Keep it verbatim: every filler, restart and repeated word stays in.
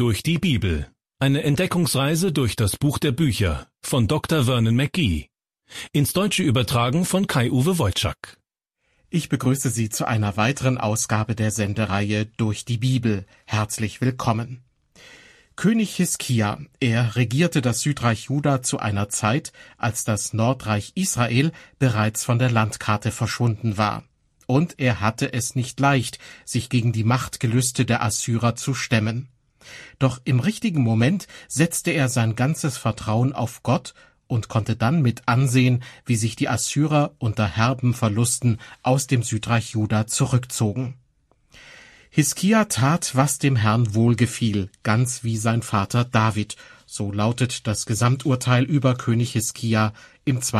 Durch die Bibel. Eine Entdeckungsreise durch das Buch der Bücher von Doktor Vernon McGee. Ins Deutsche übertragen von Kai-Uwe Wojczak. Ich begrüße Sie zu einer weiteren Ausgabe der Sendereihe Durch die Bibel. Herzlich willkommen. König Hiskia, er regierte das Südreich Juda zu einer Zeit, als das Nordreich Israel bereits von der Landkarte verschwunden war. Und er hatte es nicht leicht, sich gegen die Machtgelüste der Assyrer zu stemmen. Doch im richtigen Moment setzte er sein ganzes Vertrauen auf Gott und konnte dann mit ansehen, wie sich die Assyrer unter herben Verlusten aus dem Südreich Juda zurückzogen. Hiskia tat, was dem Herrn wohlgefiel, ganz wie sein Vater David. So lautet das Gesamturteil über König Hiskia im